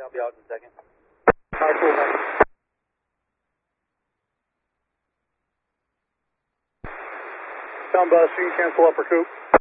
I'll be out in a second. All right, cool, man. Down bus, you can cancel upper coupe.